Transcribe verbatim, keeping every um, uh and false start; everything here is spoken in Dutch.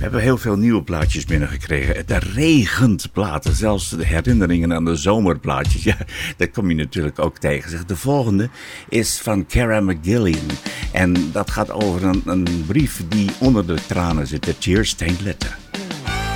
hebben heel veel nieuwe plaatjes binnengekregen. Het regent platen, zelfs de herinneringen aan de zomerplaatjes. Ja, dat kom je natuurlijk ook tegen. De volgende is van Cara McGillian. En dat gaat over een, een brief die onder de tranen zit. A Tear Stained Letter.